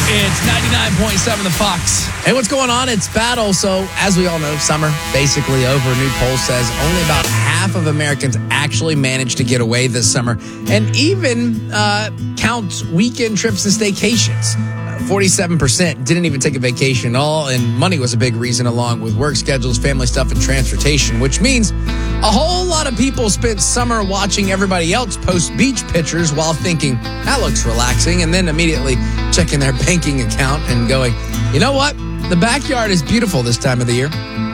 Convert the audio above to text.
It's 99.7 The Fox. Hey, what's going on? It's battle. So, as we all know, summer basically over. A new poll says only about half of Americans actually managed to get away this summer, and even counts weekend trips and staycations. 47% didn't even take a vacation at all, and money was a big reason, along with work schedules, family stuff, and transportation, which means a whole lot of people spent summer watching everybody else post beach pictures while thinking, that looks relaxing, and then immediately checking their banking account and going, you know what? The backyard is beautiful this time of the year.